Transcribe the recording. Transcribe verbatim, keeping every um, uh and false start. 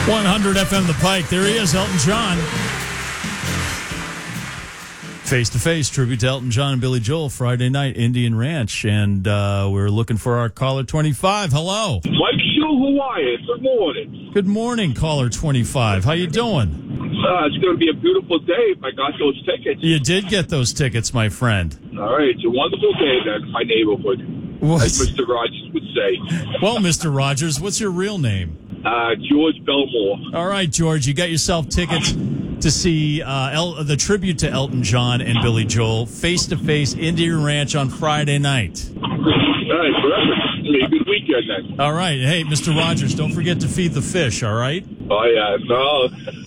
one hundred F M The Pike. There he is, Elton John. Face-to-face, tribute to Elton John and Billy Joel, Friday night, Indian Ranch. And uh, we're looking for our caller twenty-five. Hello. Mike Hugh, Hawaii. Good morning. Good morning, caller twenty-five. How you doing? Uh, it's going to be a beautiful day if I got those tickets. You did get those tickets, my friend. All right. It's a wonderful day then in my neighborhood, What? as Mister Rogers would say. Well, Mister Rogers, what's your real name? Uh, George Belmore. All right, George, you got yourself tickets to see uh, El- the tribute to Elton John and Billy Joel, face-to-face, Indian Ranch on Friday night. All right, perfect. It'll be a good weekend then. All right. Hey, Mister Rogers, don't forget to feed the fish, all right? Oh, yeah. No.